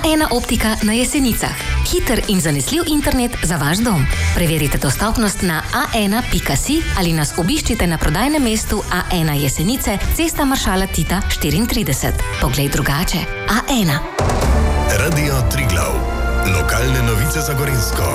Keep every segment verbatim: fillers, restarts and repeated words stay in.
ena optika na Jesenicah. Hiter in zanesljiv internet za vaš dom. Preverite dostopnost na a ena pika si ali nas obiščite na prodajnem mestu A ena Jesenice, cesta Maršala Tita štiriintrideset. Poglej drugače. A ena. Radio Triglav. Lokalne novice za Gorenjsko.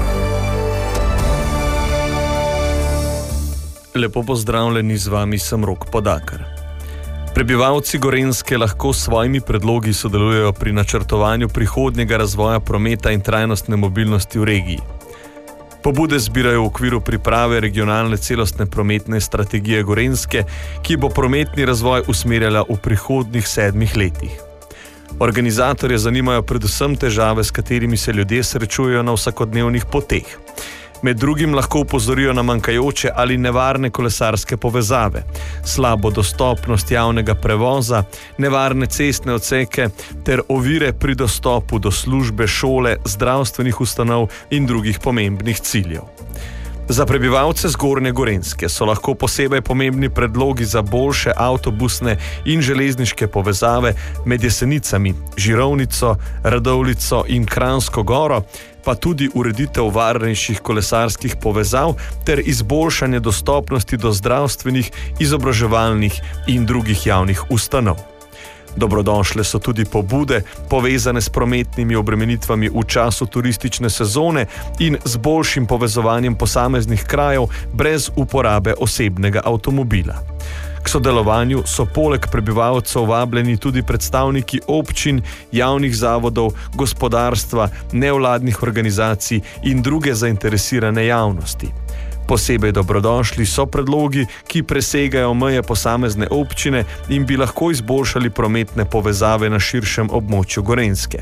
Lepo pozdravljeni, z vami sem Rok Podakar. Prebivalci Gorenjske lahko s svojimi predlogi sodelujejo pri načrtovanju prihodnjega razvoja prometa in trajnostne mobilnosti v regiji. Pobude zbirajo v okviru priprave regionalne celostne prometne strategije Gorenjske, ki bo prometni razvoj usmerjala v prihodnjih sedmih letih. Organizatorje zanimajo predvsem težave, s katerimi se ljudje srečujejo na vsakodnevnih poteh. Med drugim lahko upozorijo na manjkajoče ali nevarne kolesarske povezave, slabo dostopnost javnega prevoza, nevarne cestne odseke ter ovire pri dostopu do službe, šole, zdravstvenih ustanov in drugih pomembnih ciljev. Za prebivalce Zgornje Gorenjske so lahko posebej pomembni predlogi za boljše avtobusne in železniške povezave med Jesenicami, Žirovnico, Radovljico in Kranjsko Goro, pa tudi ureditev varnejših kolesarskih povezav ter izboljšanje dostopnosti do zdravstvenih, izobraževalnih in drugih javnih ustanov. Dobrodošle so tudi pobude, povezane s prometnimi obremenitvami v času turistične sezone in z boljšim povezovanjem posameznih krajev brez uporabe osebnega avtomobila. K sodelovanju so poleg prebivalcev vabljeni tudi predstavniki občin, javnih zavodov, gospodarstva, nevladnih organizacij in druge zainteresirane javnosti. Posebej dobrodošli so predlogi, ki presegajo meje posamezne občine in bi lahko izboljšali prometne povezave na širšem območju Gorenjske.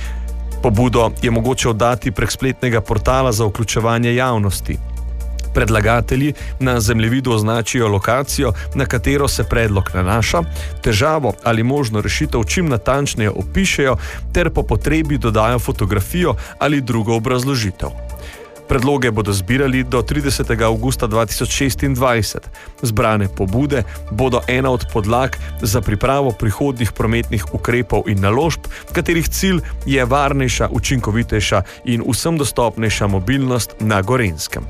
Pobudo je mogoče oddati prek spletnega portala za vključevanje javnosti. Predlagatelji na zemljevidu označijo lokacijo, na katero se predlog nanaša, težavo ali možno rešitev čim natančneje opišejo ter po potrebi dodajo fotografijo ali drugo obrazložitev. Predloge bodo zbirali do tridesetega avgusta dva tisoč šestindvajset. Zbrane pobude bodo ena od podlag za pripravo prihodnjih prometnih ukrepov in naložb, katerih cilj je varnejša, učinkovitejša in vsem dostopnejša mobilnost na Gorenjskem.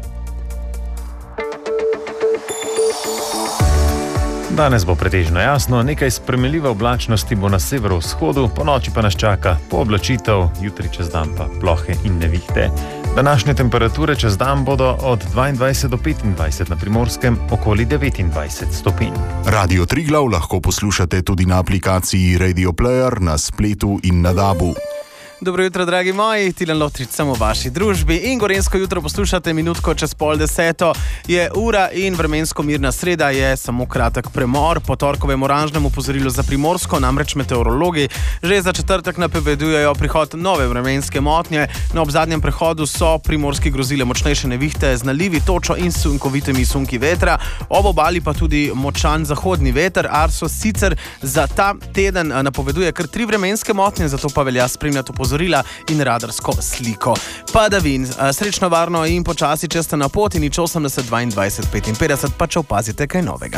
Danes bo pretežno jasno, nekaj spremenljive oblačnosti bo na severovzhodu, ponoči pa nas čaka pooblačitev, jutri čez dan pa plohe in nevihte. Današnje temperature čez dan bodo od dvaindvajset do petindvajset, na Primorskem okoli devetindvajset stopinj. Radio Triglav lahko poslušate tudi na aplikaciji Radio Player, na spletu in na dabu. Dobro jutro, dragi moji, Tilen Lotrič sem v vaši družbi in Gorenjsko jutro poslušate minutko čez pol deseto. Je ura in vremensko mirna sreda, je samo kratek premor po torkovem oranžnem opozorilu za Primorsko, namreč meteorologi že za četrtek napovedujejo prihod nove vremenske motnje. No, ob zadnjem prehodu so Primorski grozile močnejše nevihte z nalivi, točo in sunkovitimi sunki vetra, ob obali pa tudi močan zahodni veter. Arso sicer za ta teden napoveduje kar tri vremenske motnje, zato pa velja spremljati opozorila in radarsko sliko. Padavin, srečno, varno in počasi, če ste na poti, nič osemdeset dvaindvajset petinpetdeset, pa če opazite kaj novega.